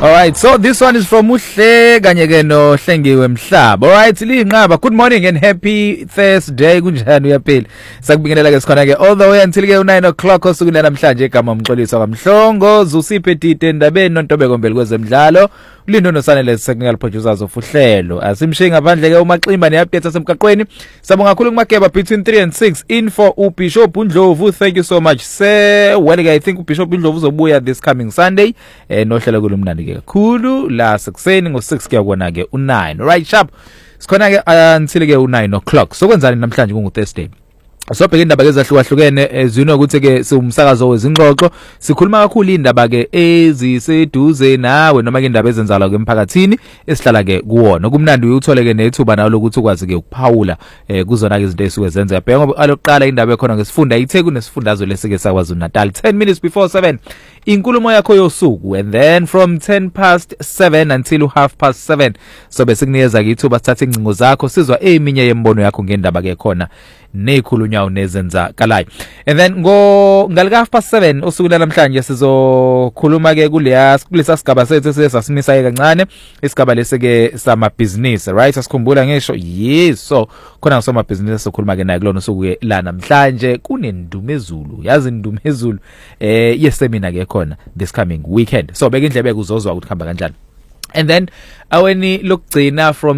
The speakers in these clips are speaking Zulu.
Alright, so this one is from Uhle kanye ke no Hlengiwe Mhlaba. Alright, linqaba. Good morning and happy Thursday. Kunjani uyaphila? Sakubingelela ke sikhona ke all the way until ke 9 o'clock osukwini namhlanje igama umxoliso kaMhlongo Zusiphe Tite endabeni noNtobeko Mbeli kwezemidlalo. Ulindo nosanele technical producers of uhlelo. Asimshiye ngaphandle ke uMaximba neupdates asemgaqweni. Sabonga kakhulu kuMageba between 3 and 6 in for uBishop uNdlovu. Thank you so much. Well, I think uBishop uNdlovu uzobuya this coming Sunday. Nohlelo kulumnandi ke kakhulu la sekuseni ngo6 kuyakona ke u9. Right sharp. Sikhona ke until ke u9 o'clock. Sokwenzani namhlanje kungu Thursday. Sobheka indaba ezahlukahlukene ezino ukuthi ke siumsakazo wezingxoxo sikhuluma kakhulu indaba ke eziseduze nawe noma ke indaba ezenzala ke emphakathini esihlala ke kuwona kumnandi uyothole ke nethuba nawo lokuthi ukwazi ke ukuphawula kuzona ke izinto esuke zenza bheka ngoba alokuqala indaba ekhona ngesifunda iTheku nesifundazwe lesike sakwaZulu Natal 10 minutes before 7 inkulumo yakho yosuku and then from 7:10 until 7:30 so bese kunikeza ke ithuba sithathe ingcingo zakho sizwa eminye yembono yakho ngendaba ke khona nekhulunyawo nezenzakalayo and then ngalika 7:30 osuku namhlanje sizokhuluma ke kulesa sigaba sethu sesasimisa kancane isigaba leseke sama business right asikhumbula ngisho yes so khona ngosoma business sokhuluma ke naye kulona usuku ke la namhlanje kunendumezulu yazi indumezulu yeseminar ke khona this coming weekend so beka indlebe kuzozwa ukuthi khamba kanjani. And then aweni lokugcina from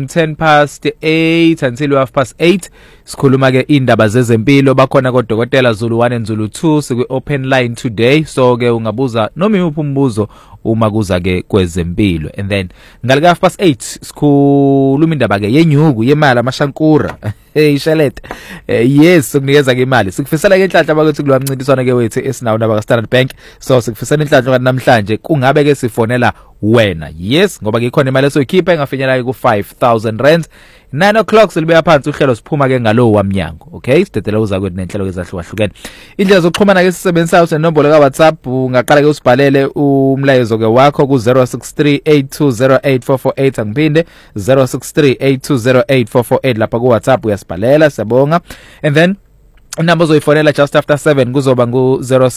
8:10 until 8:30 sikhuluma ke indaba zezempilo bakhona kodokotela Zulu 1 and Zulu 2 sikwe open line today so ke ungabuza noma imuphi umbuzo uma kuza ke kwezempilo and then ngalika 8:30 sikhuluma indaba ke yenyuku yemali amashankura ishelete yes sokunikeza ke imali sikufisela ke inhlanhla bakuthi kulwamncintiswana ke wethu esinawo naba Standard Bank so sikufisela inhlanhla kanti namhlanje kungabe ke sifonela wena yes ngoba ke khona imali esoyikhipha engafinyela ku 5,000 rand 9 o'clock silibuya phansi uhlelo siphuma ke ngalo wamnyango okay sidedela uza kwethi nenhlelo ezahlukahlukene indlela zokuxhumana ke sisebenzisayo senombolo ka WhatsApp ungaqala ke usibhalele umlayezo ke wakho ku 0638208448 angiphinde 0638208448 lapha ku WhatsApp uyasibhalela siyabonga and then number zoyifonela just after 7 kuzoba ngu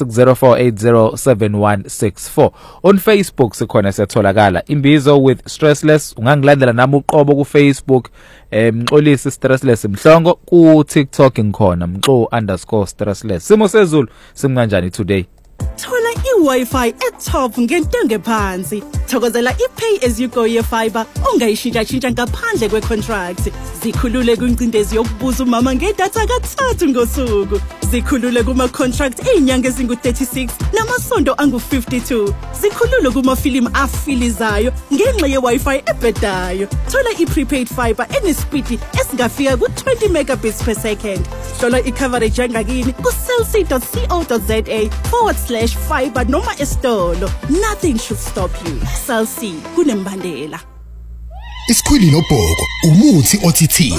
0604807164 on Facebook sikhona siyatholakala Imbizo with Stressless ungangilandela nami uqobo ku Facebook Mxolisi Stressless Mhlongo ku TikTok ngikhona Mxo_Stressless simo sezulu simkanjani today thola iWi-Fi etop ngentengo ephansi thokozela iPay as you go yefiber ongayishintsha ngaphandle kwecontract zikhulule kwincindezi yokubuza umama ngedatha ka3 ngosuku zikhulule kuma contract einyanga ezingu36 namasonto angu52 zikhulule kuma film afilizayo ngenxa yeWi-Fi ebhedayo thola iprepaid fiber enespeed esingafika ku20 megabits per second hlola icoverage ngakini ku cellc.co.za/fiber noma estolo nothing should stop you Cell C kunembandela Isikhwili nobhoko umuthi othithini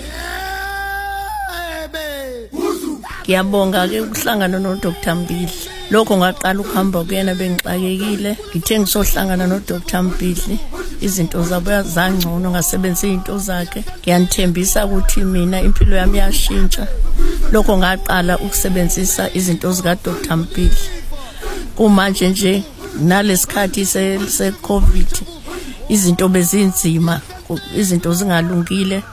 Ngiyabonga ke ukuhlangana noDr Mbili lokho ngaqala ukuhamba kuyena bengixakekile ngithe ngisohlangana noDr Mbili izinto zabo zangcono ngasebenzisa izinto zakhe ngiyanithembisa ukuthi mina impilo yami yashintsha lokho ngaqala ukusebenzisa izinto zika Dr Mbili kumanje nje nalesikhathi se COVID izinto bezinzima izinto zingalungile